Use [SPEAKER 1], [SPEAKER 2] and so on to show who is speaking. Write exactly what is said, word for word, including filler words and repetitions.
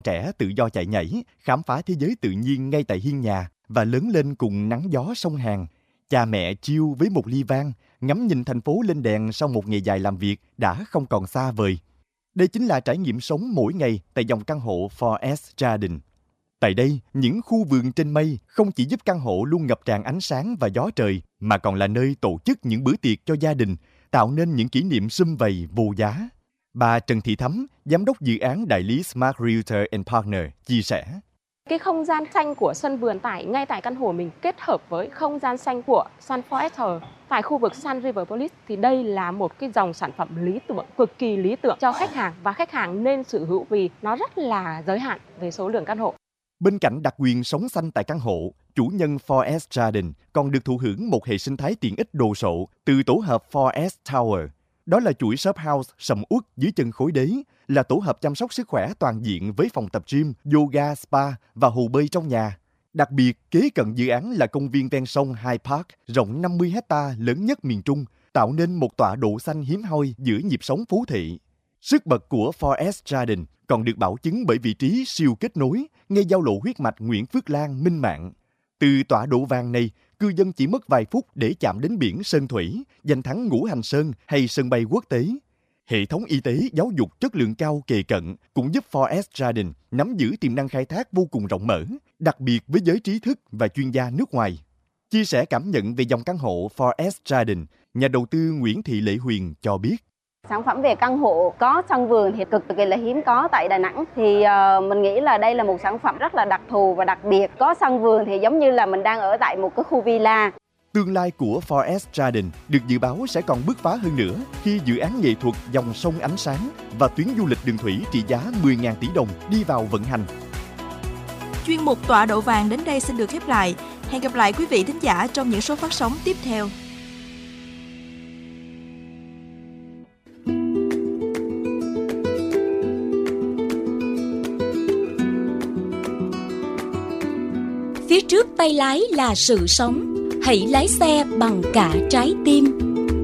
[SPEAKER 1] Trẻ tự do chạy nhảy, khám phá thế giới tự nhiên ngay tại hiên nhà và lớn lên cùng nắng gió sông Hàn. Cha mẹ chill với một ly vang, ngắm nhìn thành phố lên đèn sau một ngày dài làm việc đã không còn xa vời. Đây chính là trải nghiệm sống mỗi ngày tại dòng căn hộ Forest Garden. Tại đây, những khu vườn trên mây không chỉ giúp căn hộ luôn ngập tràn ánh sáng và gió trời, mà còn là nơi tổ chức những bữa tiệc cho gia đình, tạo nên những kỷ niệm sum vầy vô giá. Bà Trần Thị Thắm, giám đốc dự án đại lý Smart Realtor and Partner, chia sẻ.
[SPEAKER 2] Cái không gian xanh của sân vườn tại ngay tại căn hộ mình kết hợp với không gian xanh của Sun Forest tại khu vực Sun River Police thì đây là một cái dòng sản phẩm lý tưởng, cực kỳ lý tưởng cho khách hàng và khách hàng nên sở hữu vì nó rất là giới hạn về số lượng căn hộ.
[SPEAKER 1] Bên cạnh đặc quyền sống xanh tại căn hộ, chủ nhân Forest Garden còn được thụ hưởng một hệ sinh thái tiện ích đồ sộ từ tổ hợp Forest Tower. Đó là chuỗi shop house sầm uất dưới chân khối đế, là tổ hợp chăm sóc sức khỏe toàn diện với phòng tập gym, yoga, spa và hồ bơi trong nhà. Đặc biệt, kế cận dự án là công viên ven sông Hyde Park, rộng năm mươi héc ta, lớn nhất miền Trung, tạo nên một tọa độ xanh hiếm hoi giữa nhịp sống phố thị. Sức bật của Forest Garden còn được bảo chứng bởi vị trí siêu kết nối, ngay giao lộ huyết mạch Nguyễn Phước Lan, Minh Mạng. Từ tọa độ vàng này, cư dân chỉ mất vài phút để chạm đến biển Sơn Thủy, danh thắng Ngũ Hành Sơn hay sân bay quốc tế. Hệ thống y tế, giáo dục chất lượng cao kề cận cũng giúp Forest Garden nắm giữ tiềm năng khai thác vô cùng rộng mở, đặc biệt với giới trí thức và chuyên gia nước ngoài. Chia sẻ cảm nhận về dòng căn hộ Forest Garden, nhà đầu tư Nguyễn Thị Lệ Huyền cho biết.
[SPEAKER 3] Sản phẩm về căn hộ có sân vườn thì cực kỳ là hiếm có tại Đà Nẵng. Thì uh, mình nghĩ là đây là một sản phẩm rất là đặc thù và đặc biệt. Có sân vườn thì giống như là mình đang ở tại một cái khu villa.
[SPEAKER 1] Tương lai của Forest Garden được dự báo sẽ còn bứt phá hơn nữa khi dự án nghệ thuật dòng sông ánh sáng và tuyến du lịch đường thủy trị giá mười nghìn tỷ đồng đi vào vận hành.
[SPEAKER 4] Chuyên mục Tọa độ vàng đến đây xin được khép lại. Hẹn gặp lại quý vị thính giả trong những số phát sóng tiếp theo.
[SPEAKER 5] Phía trước tay lái là sự sống, hãy lái xe bằng cả trái tim.